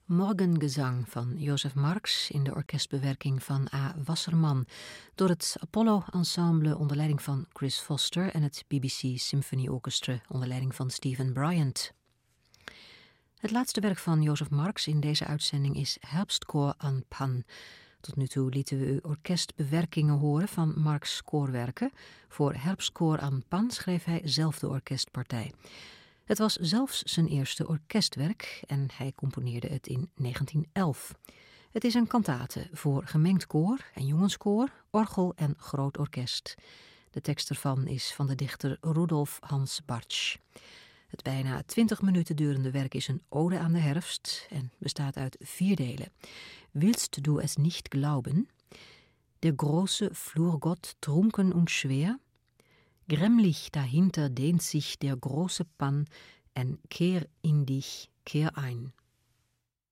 Morgengezang van Joseph Marx in de orkestbewerking van A. Wasserman door het Apollo Ensemble onder leiding van Chris Foster en het BBC Symphony Orchestra onder leiding van Stephen Bryant. Het laatste werk van Joseph Marx in deze uitzending is Herbstchor an Pan. Tot nu toe lieten we u orkestbewerkingen horen van Marx' koorwerken. Voor Herbstchor an Pan schreef hij zelf de orkestpartij. Het was zelfs zijn eerste orkestwerk en hij componeerde het in 1911. Het is een kantate voor gemengd koor en jongenskoor, orgel en groot orkest. De tekst ervan is van de dichter Rudolf Hans Bartsch. Het bijna 20 minuten durende werk is een ode aan de herfst en bestaat uit 4 delen. Willst du es nicht glauben? Der große Flurgott trunken und schwer? Gremlich dahinter dehnt sich der große Pan en kehr in dich, kehr ein.